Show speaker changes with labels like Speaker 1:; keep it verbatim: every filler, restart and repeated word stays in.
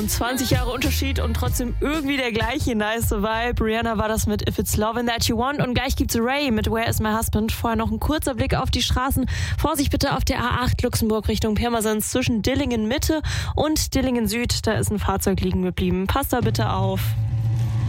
Speaker 1: und zwanzig Jahre Unterschied und trotzdem irgendwie der gleiche nice Vibe. Rihanna war das mit If It's Lovin' That You Want und gleich gibt's Ray mit Where Is My Husband. Vorher noch ein kurzer Blick auf die Straßen. Vorsicht bitte auf der A acht Luxemburg Richtung Pirmasens zwischen Dillingen Mitte und Dillingen Süd. Da ist ein Fahrzeug liegen geblieben. Passt da bitte auf.